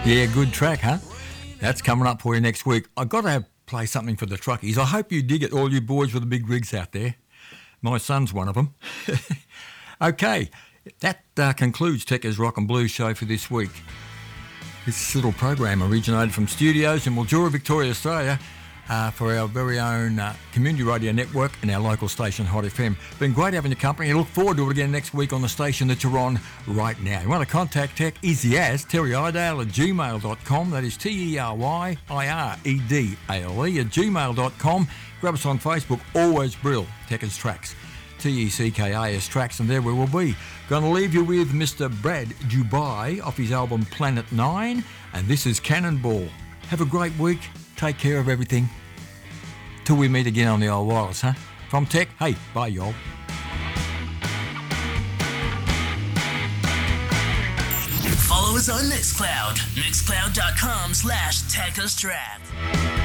Yeah, good track, huh? That's coming up for you next week. I've got to play something for the truckies. I hope you dig it, all you boys with the big rigs out there. My son's one of them. Okay, that concludes Tekka's Rock and Blues show for this week. This little program originated from studios in Mildura, Victoria, Australia, for our very own community radio network and our local station, Hot FM. Been great having your company. I look forward to it again next week on the station that you're on right now. You want to contact Tech, easy as terryidale@gmail.com. That is TERYIREDALE @gmail.com. Grab us on Facebook, always Brill, Tekka's Tracks. TECKAS Tracks, and there we will be. Going to leave you with Mr. Brad Dubai off his album Planet 9, and this is Cannonball. Have a great week. Take care of everything. Till we meet again on the old wireless, huh? From Tech, hey, bye, y'all. Follow us on Mixcloud. Mixcloud.com/TekkaStrat.